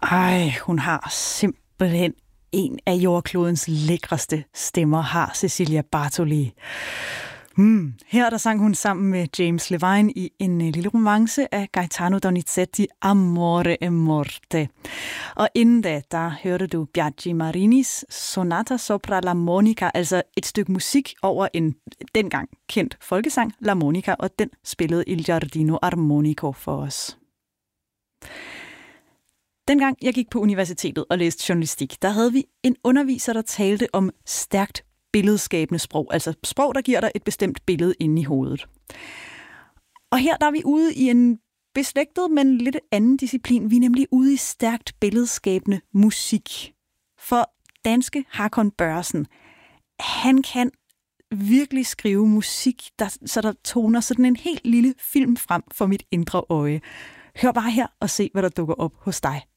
Ej, hun har simpelthen en af jordklodens lækreste stemmer, har Cecilia Bartoli. Her der sang hun sammen med James Levine i en lille romance af Gaetano Donizetti, Amore e Morte. Og inden da, der hørte du Biaggi Marinis Sonata sopra l'armonica, altså et stykke musik over en dengang kendt folkesang, l'armonica, og den spillede Il Giardino Armonico for os. Dengang jeg gik på universitetet og læste journalistik, der havde vi en underviser, der talte om stærkt billedskabende sprog, altså sprog, der giver dig et bestemt billede inde i hovedet. Og her der er vi ude i en beslægtet, men lidt anden disciplin. Vi er nemlig ude i stærkt billedskabende musik. For danske Hakon Børresen, han kan virkelig skrive musik, så der toner sådan en helt lille film frem for mit indre øje. Hør bare her og se, hvad der dukker op hos dig.